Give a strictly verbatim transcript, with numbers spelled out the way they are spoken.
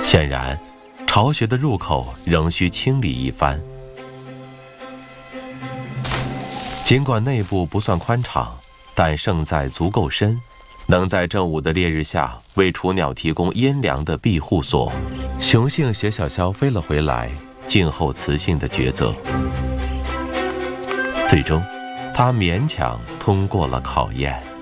显然，巢穴的入口仍需清理一番。尽管内部不算宽敞，但胜在足够深，能在正午的烈日下为雏鸟提供阴凉的庇护所。雄性雪小鸮飞了回来，静候雌性的抉择。最终，它勉强通过了考验。